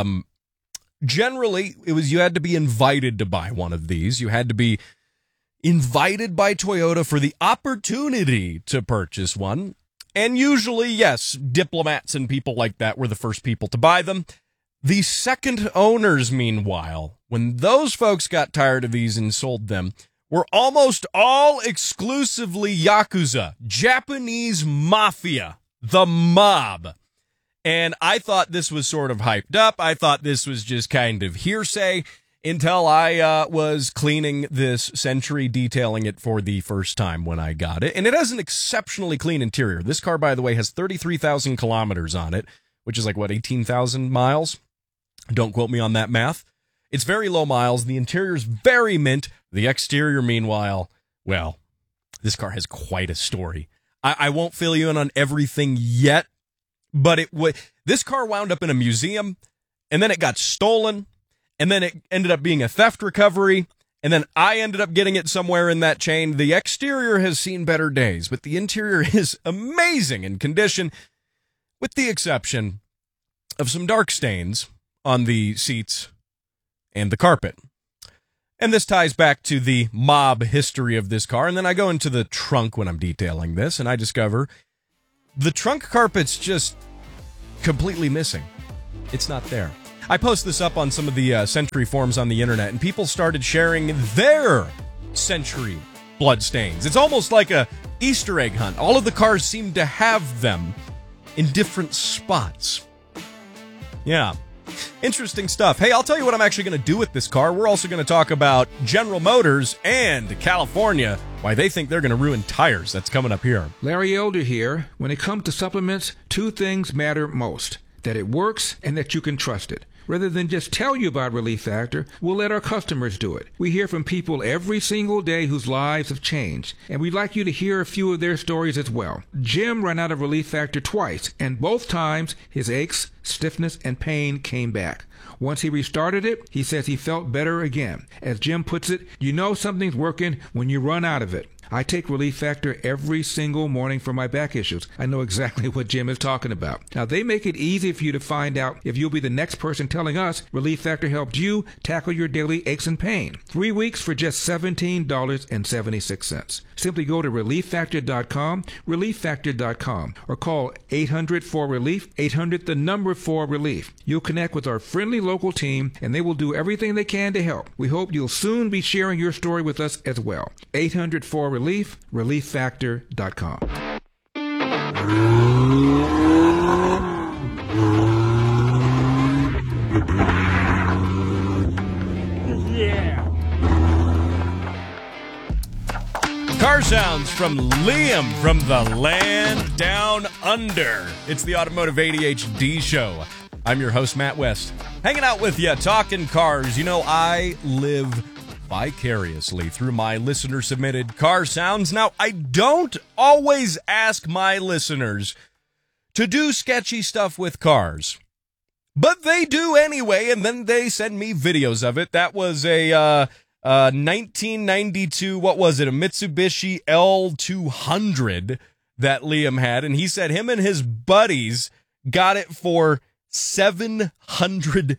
generally, you had to be invited to buy one of these. You had to be invited by Toyota for the opportunity to purchase one. And usually, yes, diplomats and people like that were the first people to buy them. The second owners, meanwhile, when those folks got tired of these and sold them, were almost all exclusively Yakuza, Japanese mafia, the mob. And I thought this was sort of hyped up. I thought this was just kind of hearsay until I was cleaning this Century, detailing it for the first time when I got it. And it has an exceptionally clean interior. This car, by the way, has 33,000 kilometers on it, which is 18,000 miles? Don't quote me on that math. It's very low miles. The interior is very mint. The exterior, meanwhile, well, this car has quite a story. I won't fill you in on everything yet, but this car wound up in a museum, and then it got stolen, and then it ended up being a theft recovery, and then I ended up getting it somewhere in that chain. The exterior has seen better days, but the interior is amazing in condition, with the exception of some dark stains on the seats and the carpet. And this ties back to the mob history of this car. And then I go into the trunk when I'm detailing this, and I discover the trunk carpet's just completely missing. It's not there. I post this up on some of the Century forums on the internet, and people started sharing their Century bloodstains. It's almost like a Easter egg hunt. All of the cars seem to have them in different spots. Yeah. Interesting stuff. Hey, I'll tell you what I'm actually going to do with this car. We're also going to talk about General Motors and California, why they think they're going to ruin tires. That's coming up here. Larry Elder here. When it comes to supplements, two things matter most: that it works and that you can trust it. Rather than just tell you about Relief Factor, we'll let our customers do it. We hear from people every single day whose lives have changed, and we'd like you to hear a few of their stories as well. Jim ran out of Relief Factor twice, and both times his aches, stiffness, and pain came back. Once he restarted it, he says he felt better again. As Jim puts it, you know something's working when you run out of it. I take Relief Factor every single morning for my back issues. I know exactly what Jim is talking about. Now, they make it easy for you to find out if you'll be the next person telling us Relief Factor helped you tackle your daily aches and pain. 3 weeks for just $17.76. Simply go to ReliefFactor.com, ReliefFactor.com, or call 800-4RELIEF, 800-4RELIEF. You'll connect with our friendly local team, and they will do everything they can to help. We hope you'll soon be sharing your story with us as well. 800-4RELIEF, ReliefFactor.com. Car sounds from Liam from the land down under. It's the Automotive ADHD show. I'm your host, Matt West, hanging out with you, talking cars. You know, I live vicariously through my listener-submitted car sounds. Now, I don't always ask my listeners to do sketchy stuff with cars, but they do anyway, and then they send me videos of it. That was a 1992, what was it, a Mitsubishi L200 that Liam had, and he said him and his buddies got it for $700,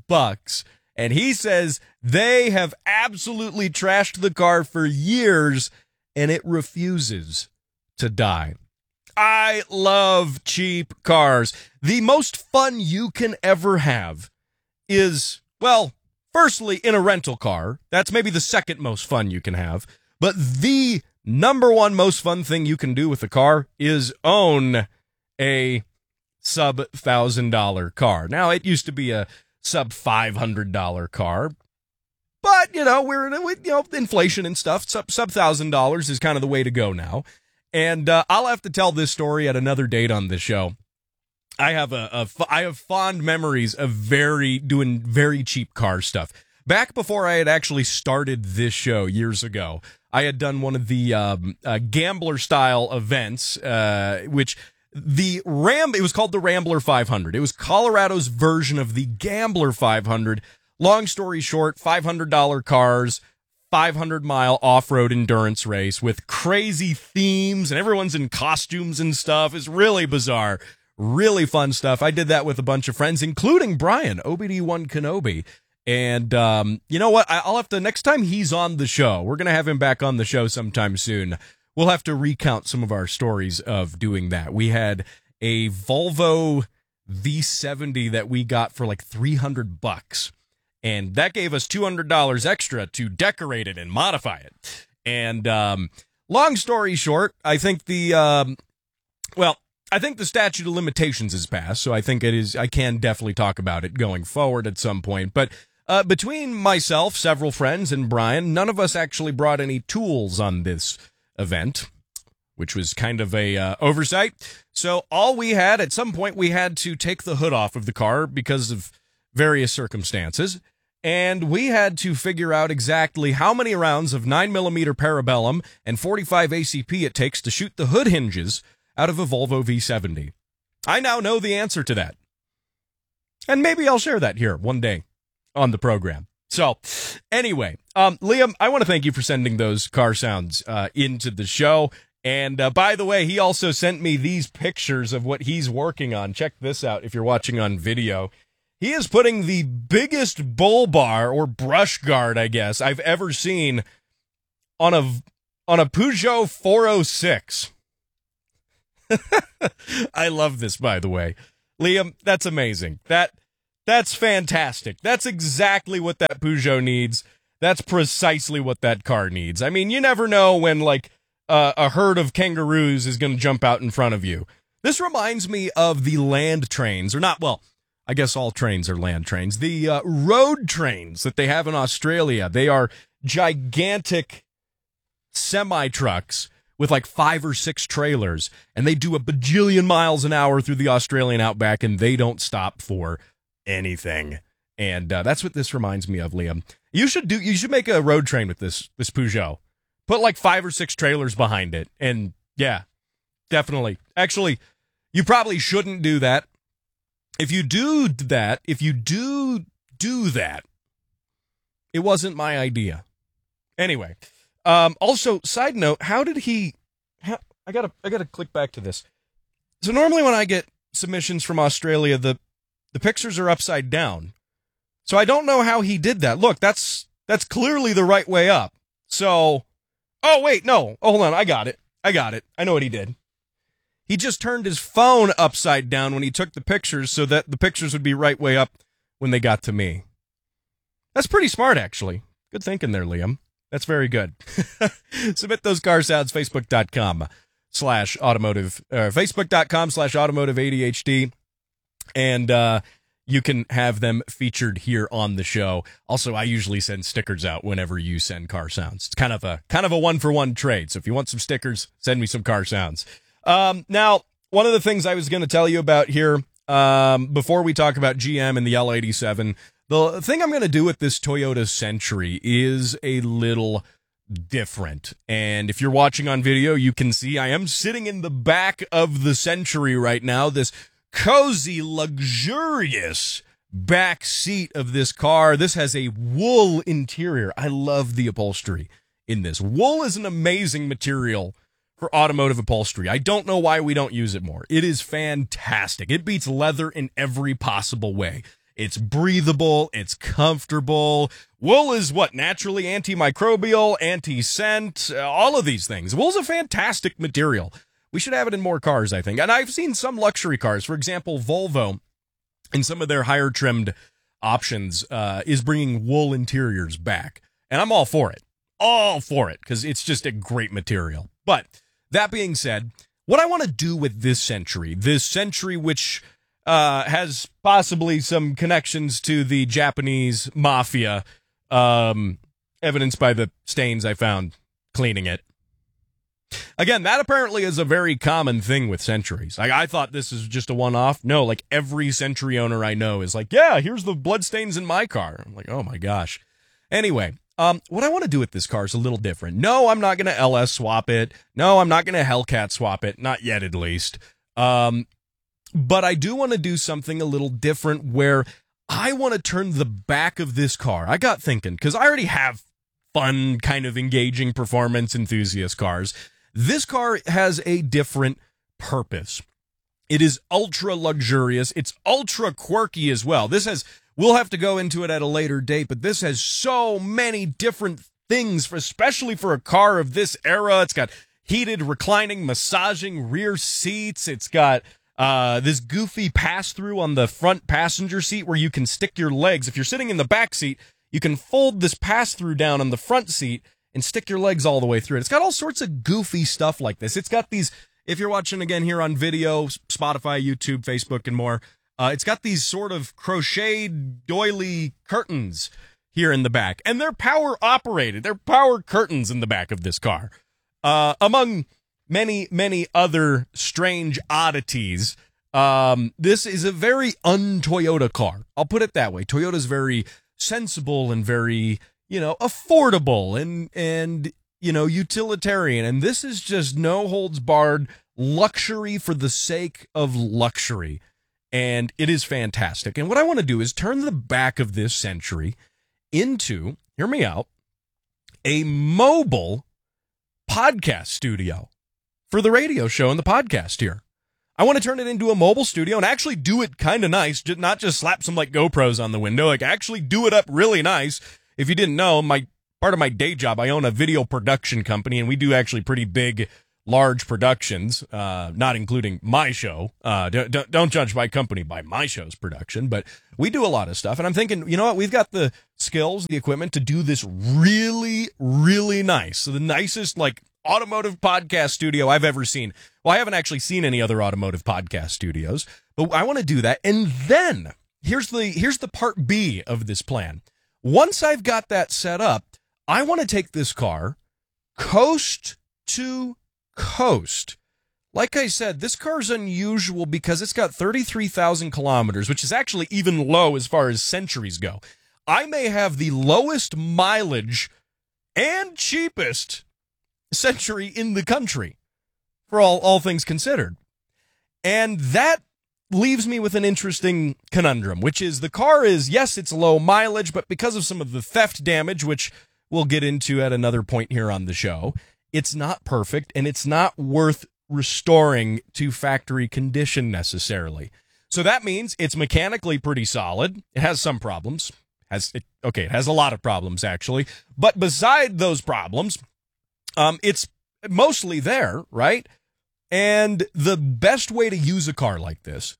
and he says they have absolutely trashed the car for years, and it refuses to die. I love cheap cars. The most fun you can ever have is, well, firstly, in a rental car. That's maybe the second most fun you can have. But the number one most fun thing you can do with a car is own a sub-$1,000 car. Now, it used to be a sub-$500 car. But, you know, inflation and stuff. Sub-$1,000 is kind of the way to go now. And I'll have to tell this story at another date on this show. I have fond memories of doing very cheap car stuff. Back before I had actually started this show years ago, I had done one of the gambler style events, which it was called the Rambler 500. It was Colorado's version of the Gambler 500. Long story short, $500 cars, 500-mile off-road endurance race with crazy themes, and everyone's in costumes and stuff. It's really bizarre. Really fun stuff. I did that with a bunch of friends, including Brian, OBD1 Kenobi. And you know what? I'll have to, next time he's on the show, we're going to have him back on the show sometime soon. We'll have to recount some of our stories of doing that. We had a Volvo V70 that we got for like $300. And that gave us $200 extra to decorate it and modify it. And long story short, I think the statute of limitations is passed, so I think I can definitely talk about it going forward at some point. But between myself, several friends, and Brian, none of us actually brought any tools on this event, which was kind of a oversight. So all we had, at some point, we had to take the hood off of the car because of various circumstances. And we had to figure out exactly how many rounds of 9mm Parabellum and 45 ACP it takes to shoot the hood hinges out of a Volvo V70. I now know the answer to that. And maybe I'll share that here one day on the program. So, anyway, Liam, I want to thank you for sending those car sounds into the show. And by the way, he also sent me these pictures of what he's working on. Check this out if you're watching on video. He is putting the biggest bull bar or brush guard, I guess, I've ever seen on a Peugeot 406. I love this, by the way. Liam, that's amazing. That's fantastic. That's exactly what that Peugeot needs. That's precisely what that car needs. I mean, you never know when, like, a herd of kangaroos is going to jump out in front of you. This reminds me of the land trains, or not, well, I guess all trains are land trains. The road trains that they have in Australia. They are gigantic semi-trucks with like 5 or 6 trailers, and they do a bajillion miles an hour through the Australian outback, and they don't stop for anything. And that's what this reminds me of, Liam. You should make a road train with this Peugeot. Put like 5 or 6 trailers behind it, and yeah, definitely. Actually, you probably shouldn't do that. If you do that, it wasn't my idea. Anyway, also, side note, I gotta click back to this. So normally when I get submissions from Australia, the pictures are upside down. So I don't know how he did that. Look, that's clearly the right way up. So, oh wait, no, hold on, I got it. I know what he did. He just turned his phone upside down when he took the pictures so that the pictures would be right way up when they got to me. That's pretty smart, actually. Good thinking there, Liam. That's very good. Submit those car sounds, Facebook.com/automotive, Facebook.com/automotive ADHD. And you can have them featured here on the show. Also, I usually send stickers out whenever you send car sounds. It's kind of a 1-for-1 trade. So if you want some stickers, send me some car sounds. Now, one of the things I was going to tell you about here, before we talk about GM and the L87, the thing I'm going to do with this Toyota Century is a little different. And if you're watching on video, you can see I am sitting in the back of the Century right now, this cozy, luxurious back seat of this car. This has a wool interior. I love the upholstery in this. Wool is an amazing material for automotive upholstery. I don't know why we don't use it more. It is fantastic. It beats leather in every possible way. It's breathable. It's comfortable. Wool is naturally antimicrobial, anti-scent, all of these things. Wool's a fantastic material. We should have it in more cars, I think. And I've seen some luxury cars. For example, Volvo, in some of their higher trimmed options, is bringing wool interiors back. And I'm all for it. Because it's just a great material. But that being said, what I want to do with this Century which has possibly some connections to the Japanese mafia, evidenced by the stains I found cleaning it. Again, that apparently is a very common thing with Centuries. I thought this is just a one-off. No, like every Century owner I know is like, yeah, here's the bloodstains in my car. I'm like, oh my gosh. Anyway, what I want to do with this car is a little different. No, I'm not going to LS swap it. No, I'm not going to Hellcat swap it. Not yet, at least. But I do want to do something a little different where I want to turn the back of this car. I got thinking, because I already have fun, kind of engaging performance enthusiast cars. This car has a different purpose. It is ultra luxurious. It's ultra quirky as well. We'll have to go into it at a later date, but this has so many different things, especially for a car of this era. It's got heated, reclining, massaging rear seats. It's got this goofy pass-through on the front passenger seat where you can stick your legs. If you're sitting in the back seat, you can fold this pass-through down on the front seat and stick your legs all the way through it. It's got all sorts of goofy stuff like this. It's got these, if you're watching again here on video, Spotify, YouTube, Facebook, and more, it's got these sort of crocheted doily curtains here in the back. And they're power operated. They're power curtains in the back of this car. Among many, many other strange oddities, this is a very un-Toyota car. I'll put it that way. Toyota's very sensible and very, affordable and utilitarian. And this is just no holds barred luxury for the sake of luxury. And it is fantastic. And what I want to do is turn the back of this Century into, hear me out, a mobile podcast studio for the radio show and the podcast here. I want to turn it into a mobile studio and actually do it kind of nice, not just slap some like GoPros on the window, like actually do it up really nice. If you didn't know, part of my day job, I own a video production company, and we do actually pretty big, large productions, not including my show. Don't judge my company by my show's production, but we do a lot of stuff. And I'm thinking, you know what? We've got the skills, the equipment to do this really, really nice. So the nicest, like, automotive podcast studio I've ever seen. Well, I haven't actually seen any other automotive podcast studios, but I want to do that. And then here's the part B of this plan. Once I've got that set up, I want to take this car coast to coast. Like I said, this car's unusual because it's got 33,000 kilometers, which is actually even low as far as centuries go. I may have the lowest mileage and cheapest century in the country, for all things considered. And that leaves me with an interesting conundrum, which is the car is, yes, it's low mileage, but because of some of the theft damage, which we'll get into at another point here on the show, it's not perfect, and it's not worth restoring to factory condition necessarily. So that means it's mechanically pretty solid. It has some problems. It has a lot of problems, actually. But beside those problems, it's mostly there, right? And the best way to use a car like this,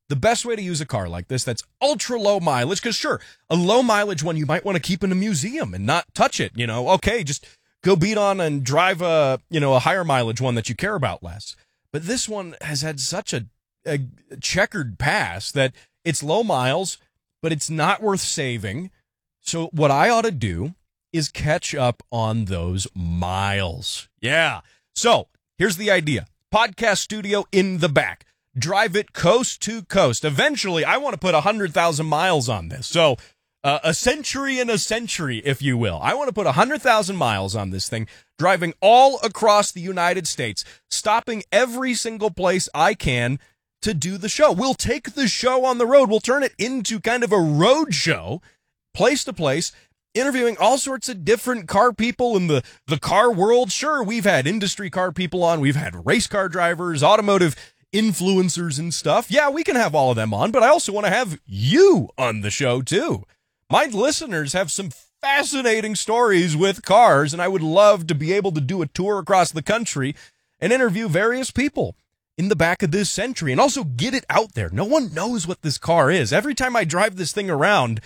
that's ultra low mileage, because sure, a low mileage one you might want to keep in a museum and not touch it, okay, just go beat on and drive a higher mileage one that you care about less. But this one has had such a checkered past that it's low miles, but it's not worth saving. So what I ought to do is catch up on those miles. Yeah. So here's the idea. Podcast studio in the back. Drive it coast to coast. Eventually, I want to put 100,000 miles on this. So a century in a century, if you will. I want to put 100,000 miles on this thing, driving all across the United States, stopping every single place I can to do the show. We'll take the show on the road. We'll turn it into kind of a road show, place to place, interviewing all sorts of different car people in the car world. Sure, we've had industry car people on. We've had race car drivers, automotive influencers and stuff. Yeah, we can have all of them on, but I also want to have you on the show too. My listeners have some fascinating stories with cars, and I would love to be able to do a tour across the country and interview various people in the back of this Century and also get it out there. No one knows what this car is. Every time I drive this thing around,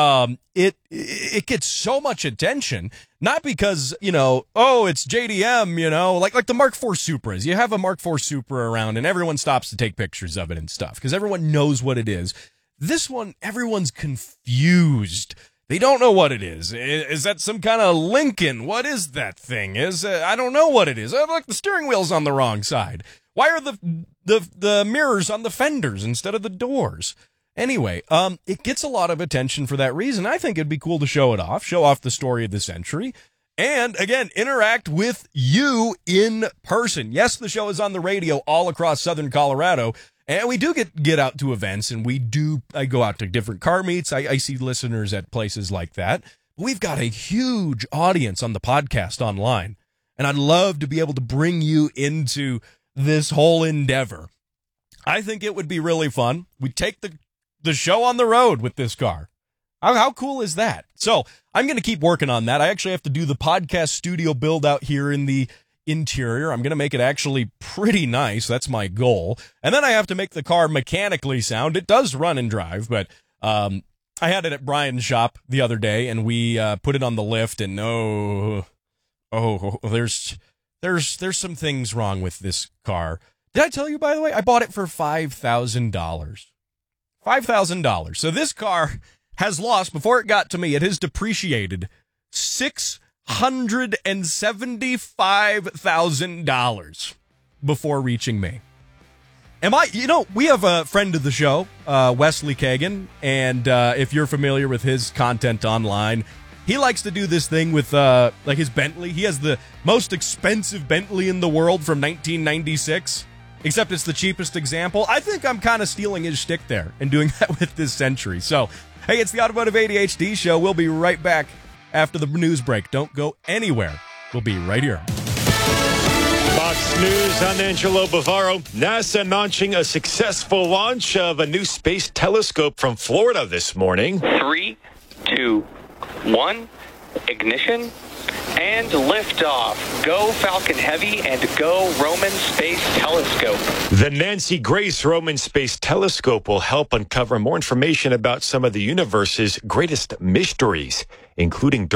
it gets so much attention, not because, it's JDM, like the Mark IV Supras. You have a Mark IV Supra around and everyone stops to take pictures of it and stuff because everyone knows what it is. This one, everyone's confused. They don't know what it is. Is that some kind of Lincoln? What is that thing? I don't know what it is. Like the steering wheel's on the wrong side. Why are the mirrors on the fenders instead of the doors? Anyway, it gets a lot of attention for that reason. I think it'd be cool to show off the story of the century, and again, interact with you in person. Yes, the show is on the radio all across Southern Colorado, and we do get out to events, and I go out to different car meets. I see listeners at places like that. We've got a huge audience on the podcast online, and I'd love to be able to bring you into this whole endeavor. I think it would be really fun. We take the show on the road with this car. How cool is that? So I'm going to keep working on that. I actually have to do the podcast studio build out here in the interior. I'm going to make it actually pretty nice. That's my goal. And then I have to make the car mechanically sound. It does run and drive, but I had it at Brian's shop the other day, and we put it on the lift, and there's some things wrong with this car. Did I tell you, by the way, I bought it for $5,000. $5,000. So this car has lost, before it got to me, it has depreciated $675,000 before reaching me. We have a friend of the show, Wesley Kagan, and if you're familiar with his content online, he likes to do this thing with his Bentley. He has the most expensive Bentley in the world from 1996. Except it's the cheapest example. I think I'm kind of stealing his shtick there and doing that with this Century. So, hey, it's the Automotive ADHD Show. We'll be right back after the news break. Don't go anywhere. We'll be right here. Fox News, I'm Angelo Bavaro. NASA launching a successful launch of a new space telescope from Florida this morning. 3, 2, 1, ignition, and liftoff. Go Falcon Heavy and go Roman Space Telescope. The Nancy Grace Roman Space Telescope will help uncover more information about some of the universe's greatest mysteries, including